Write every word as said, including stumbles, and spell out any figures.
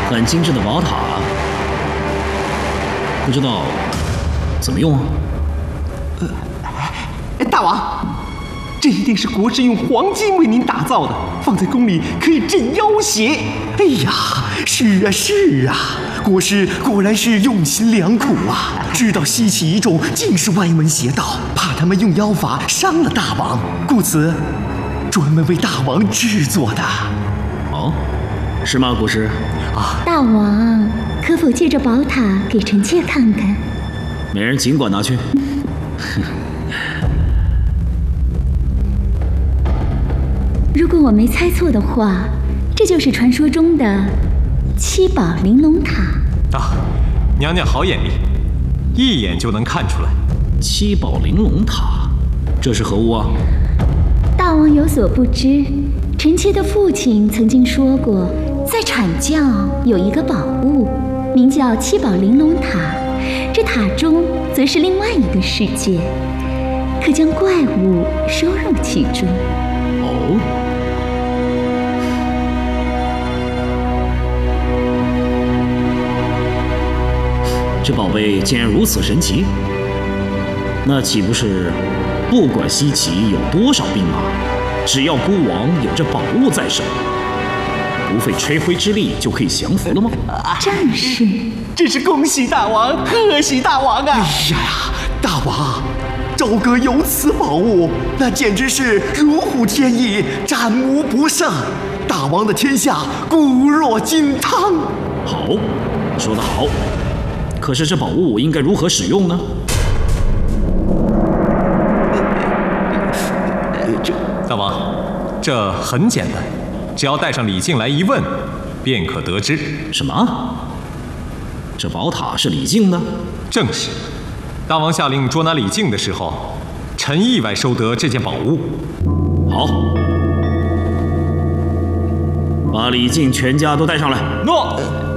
很精致的宝塔，不知道怎么用啊？ 呃，大王，这一定是国师用黄金为您打造的，放在宫里可以镇妖邪。哎呀，是啊是啊，国师果然是用心良苦啊，知道西岐一众尽是歪门邪道，怕他们用妖法伤了大王，故此专门为大王制作的。 哦，是吗，国师？ 啊， 大王，可否借着宝塔给臣妾看看？ 美人尽管拿去。 如果我没猜错的话，这就是传说中的七宝玲珑塔。 啊，娘娘好眼力，一眼就能看出来。 七宝玲珑塔，这是何物啊？ 大王有所不知，臣妾的父亲曾经说过，在阐教有一个宝物，名叫七宝玲珑塔。这塔中则是另外一个世界，可将怪物收入其中。 哦。这宝贝竟然如此神奇，那岂不是不管西岐有多少兵马，只要孤王有这宝物在手，不费吹灰之力就可以降服了吗？ 正是， 真是恭喜大王，贺喜大王啊！哎呀呀，大王，朝歌有此宝物，那简直是如虎添翼，战无不胜。大王的天下固若金汤。 好，说得好。可是这宝物应该如何使用呢？ 这大王，这很简单，只要带上李靖来一问，便可得知。 什么？这宝塔是李靖的？ 正是。大王下令捉拿李靖的时候，臣意外收得这件宝物。 好，把李靖全家都带上来。 诺。